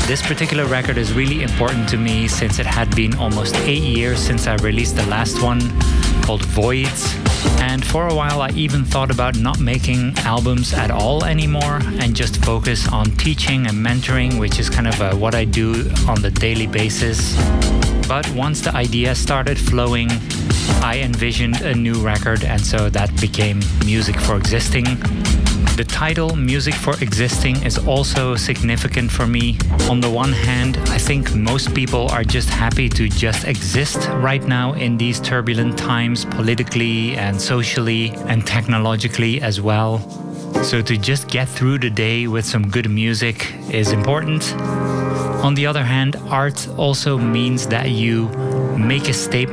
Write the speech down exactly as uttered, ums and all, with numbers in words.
this particular record is really important to me since it had been almost eight years since I released the last one, called Voids. And for a while I even thought about not making albums at all anymore and just focus on teaching and mentoring, which is kind of uh, what I do on the daily basis. But once the idea started flowing, I envisioned a new record, and so that became Music for Existing. The title, Music for Existing, is also significant for me. On the one hand, I think most people are just happy to just exist right now in these turbulent times, politically and socially and technologically as well. So to just get through the day with some good music is important. On the other hand, art also means that you make a statement